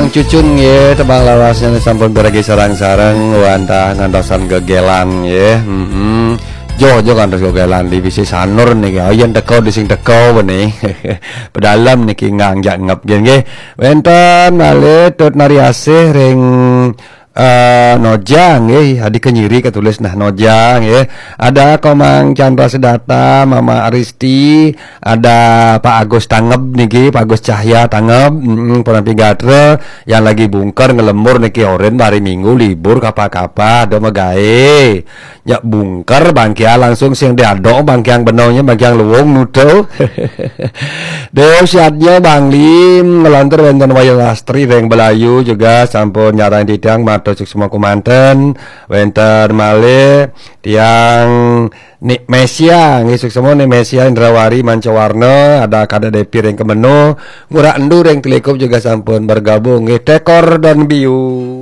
Mang Cucun ya, tebang lawasnya sampun beragi sarang-sarang wantah ngantosan gegelan ya. Jo kan terus gegelan divisi sanur nih, ayen teko dising teko benih. Pedalam niki ngangjak ngep nggih. Wenten malih tut nari asih ring Nojang adik kenyiri ketulis nah Nojang ya. Ada Komang Chandra Sedata, Mama Aristi, ada Pak Agus Tangeb niki, Pak Agus Cahya Tangeb, penampi gatre yang lagi bungker ngelembur niki oren hari Minggu libur kapa-kapa ada megae. Ya bungker bangkia langsung sing diadok bangkiang benaunya bangkiang luwung nuto. Dew siatnya Bang Lim ngelantur wonten wayang Lastri reng Belayu juga sampun nyarang didang matur semua kumanten wenten malih tiang Nik Mesia ngisuk semua Nik Mesia Indrawari Mancawarna ada kada Depi yang kemeno ngurak endur yang telekup juga sampun bergabung tekor dan biu.